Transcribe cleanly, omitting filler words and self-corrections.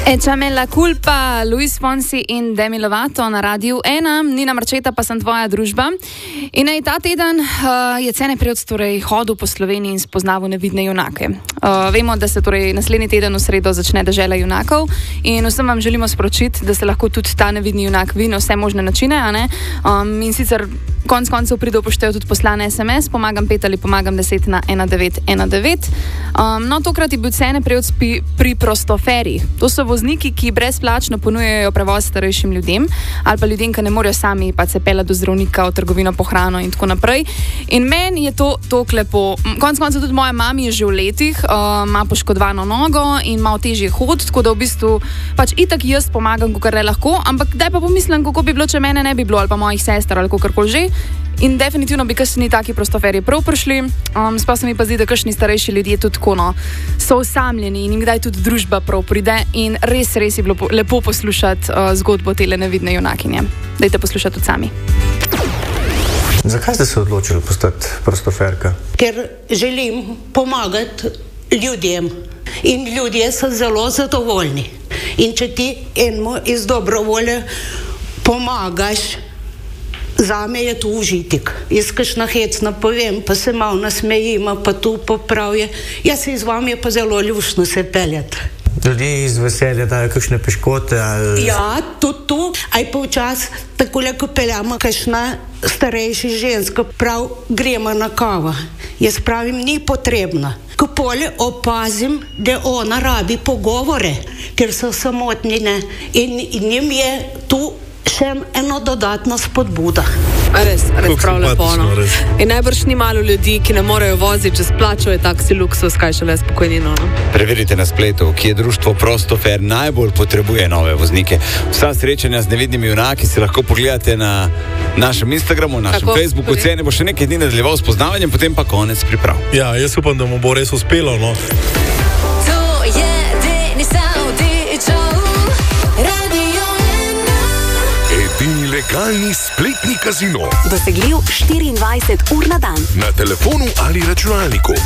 Echame la culpa, Luis Fonsi in Demi Lovato na Radiu 1, Nina Marčeta pa sem tvoja družba. In ta teden je Cene Prevc torej hodil po Sloveniji in spoznaval nevidne junake. Vemo, da se torej naslednji teden v sredo začne Dežela junakov in vsem vam želimo sporočiti, da se lahko tudi ta nevidni junak vidi na vse možne načine, a ne? In sicer konec koncev pride upoštev tudi poslane SMS, pomagam 5 ali pomagam 10 na 1919. No, tokrat je bil Cene Prevc pri Prostoferi. To so vozniki, ki brezplačno ponujajo prevoz starejšim ljudem ali pa ljudem, ki ne morejo sami pa se peljati do zdravnika, v trgovino po hrano in tako naprej. In meni je to lepo. Konec koncev tudi moja mama je že v letih, ima poškodovano nogo in malo težje hod, tako da v bistvu pač itak jaz pomagam, kakor le lahko, ampak daj pa pomislim, kako bi bilo, če mene ne bi bilo ali pa mojih sester ali kakorkoli že. In definitivno bi kakšni taki Prostoferji prav prišli. Sploh se mi pa zdi, da kakšni starejši ljudje tudi tako, no, so osamljeni in jim kdaj tudi družba prav pride in res je bilo lepo poslušati zgodbo tele nevidne junakinje. Dajte poslušati tudi sami. Zakaj ste se odločili postati prostoferka? Ker želim pomagati ljudem in ljudje so zelo zadovoljni. In če ti enemu iz dobrovolje pomagaš, zame je to užitek. Jaz kakšna hecna povem, pa se malo nasmejima, pa tu popravje. Jaz se z vami pa zelo ljušno se peljati. Ljudje iz veselja dajo kakšne piškote ali... Ja, tudi tu. Aj pa včas, takole, ko peljamo kakšna starejša ženska, prav gremo na kava. Jaz pravim, ni potrebno. Ko polje opazim, da ona rabi pogovore, ker so samotnine in njim je tu še eno dodatno spodbuda. Res prav lepo, no. In najbrž ni malo ljudi, ki ne morejo voziti, če splačajo taksi luksus, kaj šele spokojnino, no? Preverite na spletu, kje društvo Prostofer najbolj potrebuje nove voznike. Vsa srečanja z nevidnimi junaki si lahko pogledate na našem Instagramu, na našem Facebooku. Cene bo še nekaj dni nadaljeval s poznavanjem, potem pa konec priprav. Ja, jaz upam, da mu bo res uspelo, no. To je legalni spletni kazino. Dosegljiv 24 ur na dan. Na telefonu ali računalniku.